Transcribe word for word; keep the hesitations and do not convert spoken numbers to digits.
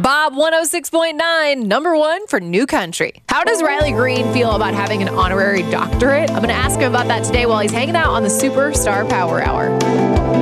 Bob one oh six point nine, number one for New Country. How does Riley Green feel about having an honorary doctorate? I'm going to ask him about that today while he's hanging out on the Superstar Power Hour.